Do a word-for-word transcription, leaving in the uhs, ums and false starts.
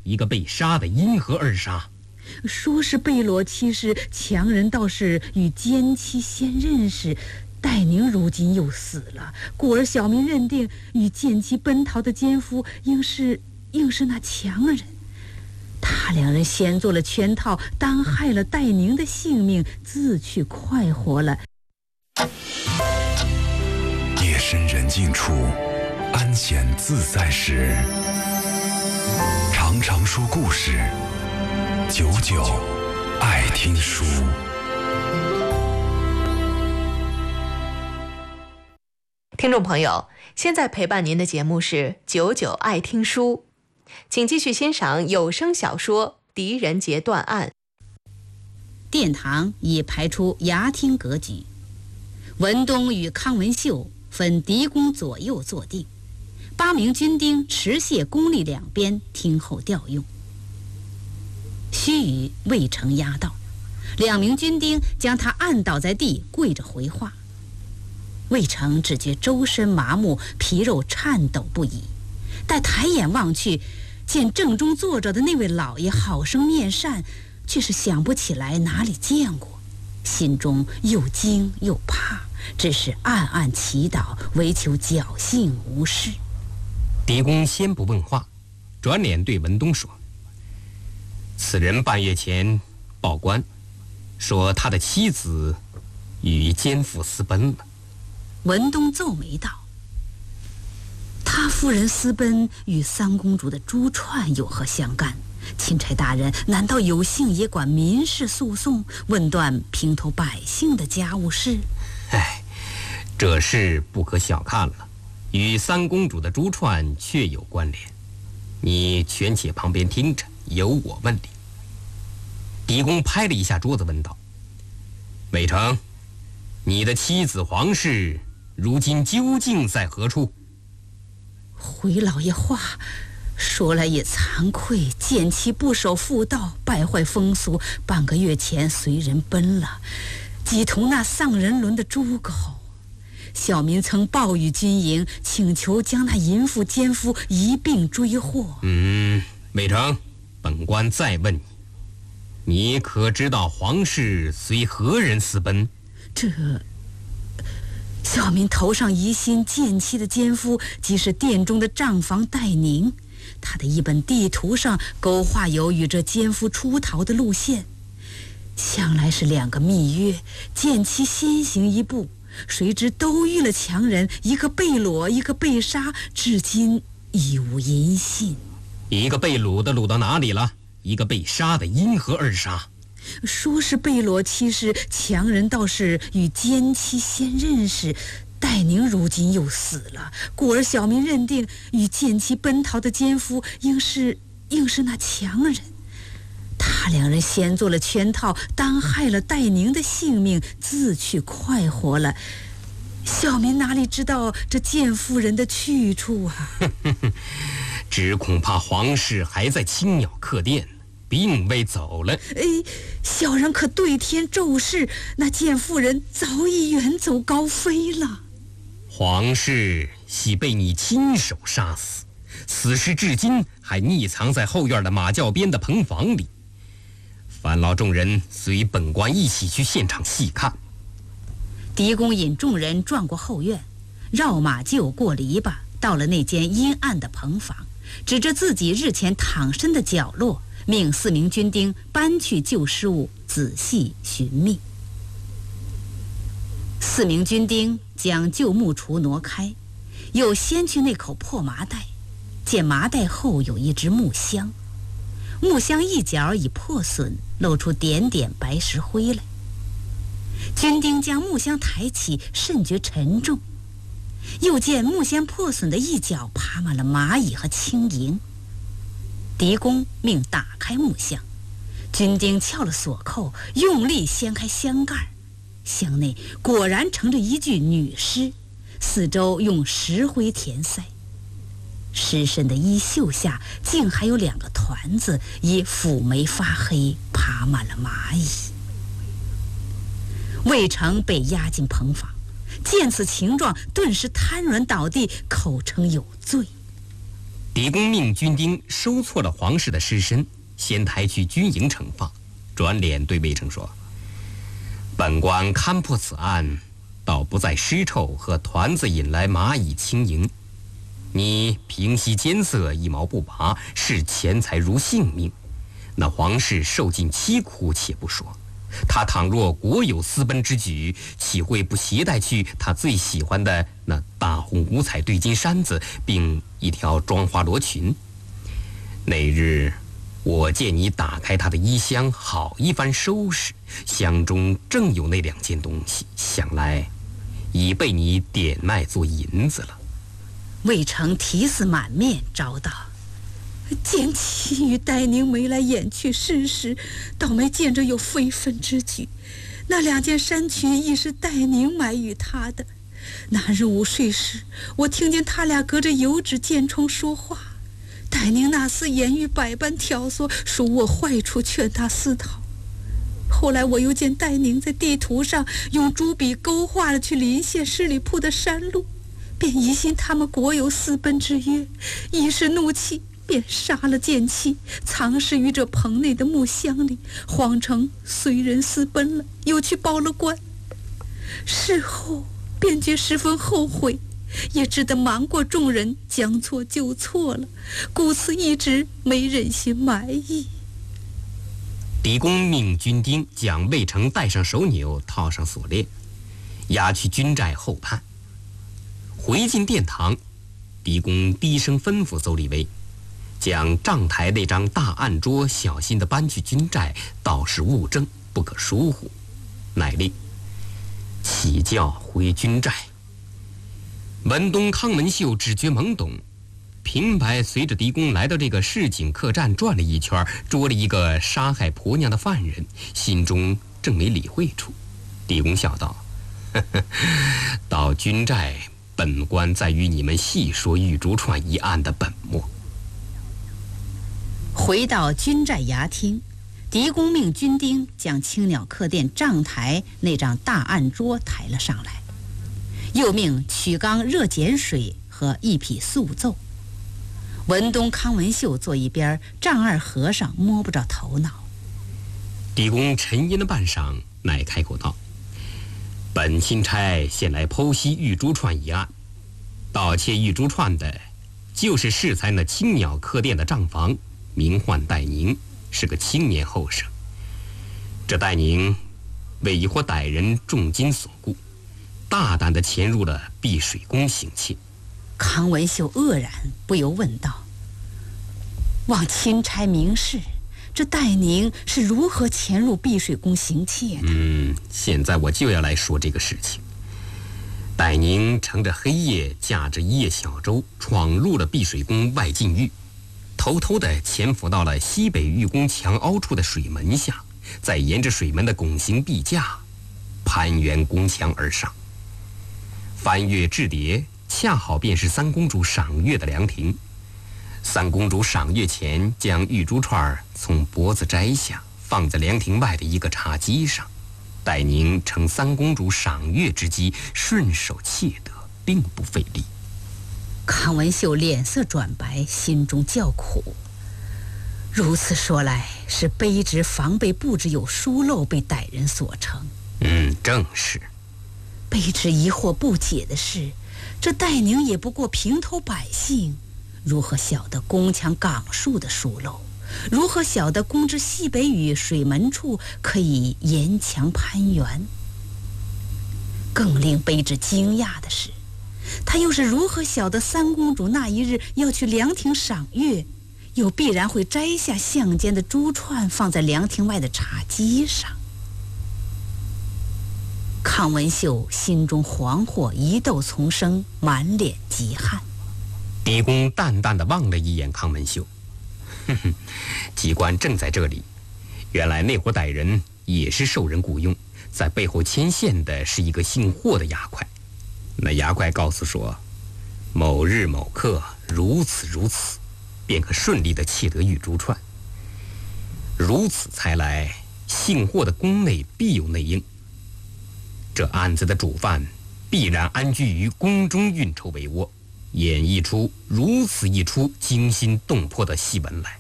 一个被杀的因何而杀？ 说是贝罗其实，强人倒是与奸妻先认识，戴宁如今又死了，故而小民认定与见妻奔逃的奸夫应是应是那强人。他两人先做了圈套，当害了戴宁的性命，自去快活了。 夜深人静处，安闲自在时，常常说故事，久久爱听书。 听众朋友，现在陪伴您的节目是久久爱听书，请继续欣赏有声小说《狄仁杰断案》。 殿堂已排出衙厅格局，文东与康文秀分狄公左右坐定，八名军丁持械攻立两边，听候调用。须臾，魏成押到，两名军丁将他按倒在地，跪着回话。魏成只觉周身麻木，皮肉颤抖不已，待抬眼望去，见正中坐着的那位老爷好生面善，却是想不起来哪里见过，心中又惊又怕，只是暗暗祈祷，唯求侥幸无事。 狄公先不问话，转脸对文东说：“此人半月前报官，说他的妻子与奸夫私奔了。” 文东皱眉道：“他夫人私奔与三公主的珠串有何相干？钦差大人难道有幸也管民事诉讼，问断平头百姓的家务事？” 哎，这事不可小看了，与三公主的珠串确有关联。你全且旁边听着，由我问理。狄公拍了一下桌子，问道：“魏成，你的妻子黄氏如今究竟在何处？” 回老爷话，说来也惭愧，见妻不守妇道，败坏风俗，半个月前随人奔了，即同那丧人伦的猪狗。小民曾报与军营，请求将那淫妇奸夫一并追获。 嗯，魏成，本官再问你，你可知道黄氏随何人私奔？ 这小民头上疑心见妻的奸夫即是殿中的账房戴宁，他的一本地图上勾画有与这奸夫出逃的路线，想来是两个密约，见妻先行一步，谁知都遇了强人，一个被裸，一个被杀，至今已无音信。 一个被掳的掳到哪里了？一个被杀的因何而杀？ 说是被裸妻室，强人倒是与奸妻先认识，戴宁如今又死了，故而小民认定与见妻奔逃的奸夫应是应是那强人。他两人先做了圈套，当害了戴宁的性命，自去快活了。小民哪里知道这贱妇人的去处啊？ 只恐怕黄氏还在青鸟客店，并未走了。 哎，小人可对天咒誓，那贱妇人早已远走高飞了。 黄氏系被你亲手杀死，死尸至今还匿藏在后院的马厩边的棚房里。烦劳众人随本官一起去现场细看。 狄公引众人转过后院，绕马厩过篱笆，到了那间阴暗的棚房，指着自己日前躺身的角落，命四名军丁搬去旧尸物，仔细寻觅。四名军丁将旧木橱挪开，又掀去那口破麻袋，见麻袋后有一只木箱，木箱一角已破损，露出点点白石灰来。军丁将木箱抬起，甚觉沉重，又见木箱破损的一角爬满了蚂蚁和青蝇。狄公命打开木箱，军丁撬了锁扣，用力掀开箱盖，箱内果然盛着一具女尸，四周用石灰填塞。尸身的衣袖下竟还有两个团子，已腐霉发黑，爬满了蚂蚁。魏成被押进棚房，见此情状，顿时瘫软倒地，口称有罪。 狄公命军丁收错了皇室的尸身，先抬去军营惩罚，转脸对魏成说：“本官勘破此案，倒不在尸臭和团子引来蚂蚁轻盈。你平息奸色，一毛不拔，视钱财如性命。那皇室受尽凄苦且不说，他倘若国有私奔之举，岂会不携带去他最喜欢的那大红五彩对金衫子，并一条妆花罗裙？那日我见你打开他的衣箱，好一番收拾，箱中正有那两件东西，想来已被你点卖做银子了。” 魏成提丝满面招道：“见其与戴宁眉来掩去事实，倒没见着有非分之举。那两件衫裙亦是戴宁买与他的。那日午睡时，我听见他俩隔着油纸箭窗说话。戴宁那厮言语百般挑唆，说我坏处劝他私讨。后来我又见戴宁在地图上用朱笔勾画了去临县十里铺的山路，便疑心他们国有私奔之约，一时怒气，便杀了贱妻，藏尸于这棚内的木箱里，谎称随人私奔了，又去报了官。事后便觉十分后悔，也只得瞒过众人，将错就错了，故此一直没忍心埋义。” 狄公命军丁将魏成戴上手纽，套上锁链，押去军寨候判。回进殿堂，狄公低声吩咐邹立威，将帐台那张大案桌小心地搬去军寨，倒是务正，不可疏忽。乃令起轿回军寨。文东、康文秀只觉懵懂，平白随着狄公来到这个市井客栈转了一圈，捉了一个杀害婆娘的犯人，心中正没理会处。狄公笑道：“呵呵，到军寨，本官再与你们细说玉竹串一案的本末。” 回到军寨衙厅，狄公命军丁将青鸟客店帐台那张大案桌抬了上来，又命取缸热碱水和一匹素奏。文东、康文秀坐一边，丈二和尚摸不着头脑。 狄公沉吟了半晌，乃开口道：“本钦差先来剖析玉珠串一案，盗窃玉珠串的，就是适才那青鸟客店的账房，名唤戴宁，是个青年后生。这戴宁为一伙歹人重金所雇，大胆地潜入了碧水宫行窃。” 康文秀愕然，不由问道：“望钦差明示，这戴宁是如何潜入碧水宫行窃的？” 嗯，现在我就要来说这个事情。戴宁乘着黑夜，驾着一叶小舟，闯入了碧水宫外禁狱，偷偷地潜伏到了西北御宫墙凹处的水门下，再沿着水门的拱形壁架攀援宫墙而上，翻越雉叠，恰好便是三公主赏月的凉亭。三公主赏月前，将玉珠串从脖子摘下，放在凉亭外的一个茶几上。戴宁乘三公主赏月之机，顺手窃得，并不费力。 康文秀脸色转白，心中叫苦。如此说来，是卑职防备布置有疏漏，被歹人所成。 嗯，正是。 卑职疑惑不解的是，这戴宁也不过平头百姓，如何晓得宫墙岗树的疏漏？如何晓得宫之西北隅水门处可以沿墙攀援？更令卑职惊讶的是，他又是如何晓得三公主那一日要去凉亭赏月，又必然会摘下项间的珠串放在凉亭外的茶几上？康文秀心中惶惑，疑窦丛生，满脸极汗。 狄公淡淡地望了一眼康文秀，哼哼，机关正在这里。原来那伙歹人也是受人雇佣，在背后牵线的是一个姓霍的衙快。那衙快告诉说，某日某刻如此如此，便可顺利地窃得玉珠串。如此猜来，姓霍的宫内必有内应。这案子的主犯必然安居于宫中运筹帷幄， 演绎出如此一出惊心动魄的戏文来。